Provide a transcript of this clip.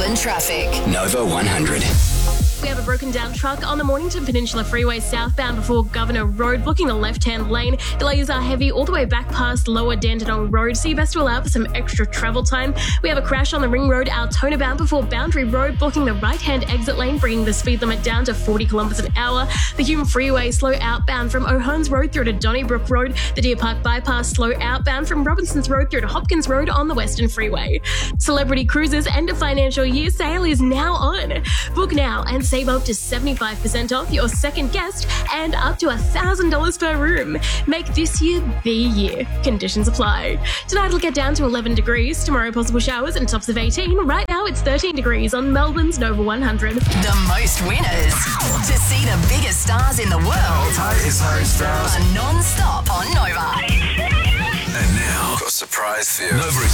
Melbourne traffic. Nova 100. We have a broken down truck on the Mornington Peninsula Freeway southbound before Governor Road, blocking the left-hand lane. Delays are heavy all the way back past Lower Dandenong Road, so you best to allow for some extra travel time. We have a crash on the Ring Road, Altona bound before Boundary Road, blocking the right-hand exit lane, bringing the speed limit down to 40 kilometres an hour. The Hume Freeway slow outbound from O'Hearns Road through to Donnybrook Road. The Deer Park Bypass slow outbound from Robinsons Road through to Hopkins Road on the Western Freeway. Celebrity Cruises end of financial year sale is now on. Book now and save up to 75% off your second guest and up to $1,000 per room. Make this year the year. Conditions apply. Tonight it'll get down to 11 degrees. Tomorrow possible showers and tops of 18. Right now it's 13 degrees on Melbourne's Nova 100. The most winners. To see the biggest stars in the world. It's Harry Styles. Are non-stop on Nova. And now, got a surprise for you. Nova is